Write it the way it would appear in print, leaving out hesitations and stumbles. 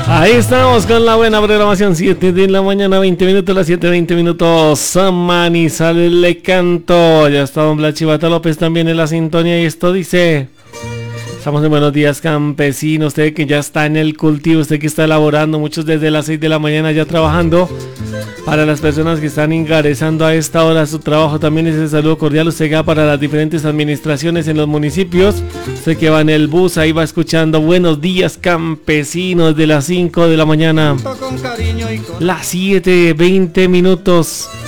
Ahí estamos con la buena programación, 7 de la mañana, 20 minutos, las 7:20 minutos. Manizales le canto. Ya está don Blas Chivata López también en la sintonía y esto dice: estamos en Buenos Días Campesino. Usted que ya está en el cultivo, usted que está elaborando, muchos desde las 6 de la mañana ya trabajando. Para las personas que están ingresando a esta hora su trabajo, también ese saludo cordial. Usted que va para las diferentes administraciones en los municipios. Usted que va en el bus, ahí va escuchando Buenos Días Campesinos de las 5 de la mañana. Las 7:20 minutos.